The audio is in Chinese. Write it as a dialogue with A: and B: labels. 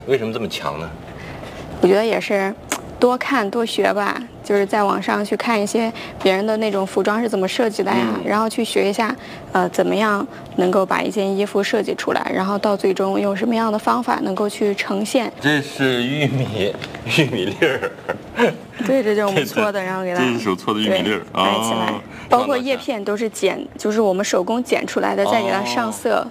A: 为什么这么强呢？
B: 我觉得也是多看多学吧，就是在网上去看一些别人的那种服装是怎么设计的呀，然后去学一下，怎么样能够把一件衣服设计出来，然后到最终用什么样的方法能够去呈现。
A: 这是玉米粒儿，
B: 对，这就是我们搓的，然后给它
A: 这是手搓的玉米粒儿，
B: 摆起来。包括叶片都是剪，就是我们手工剪出来的，再给它上色。